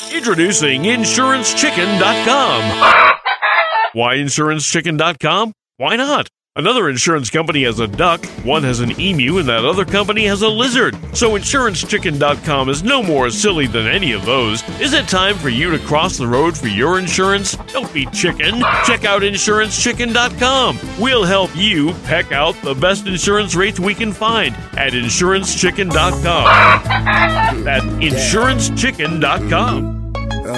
Introducing InsuranceChicken.com. Why InsuranceChicken.com? Why not? Another insurance company has a duck, one has an emu, and that other company has a lizard. So InsuranceChicken.com is no more silly than any of those. Is it time for you to cross the road for your insurance? Don't be chicken. Check out InsuranceChicken.com. We'll help you peck out the best insurance rates we can find at InsuranceChicken.com. That's InsuranceChicken.com.